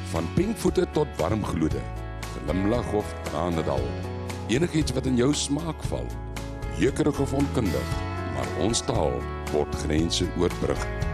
Van pinkvoete tot warmgloede, glimlag of tranendal. Enigiets wat in jou smaak val. Jeukerig of onkundig, maar ons taal word grense oorbrug.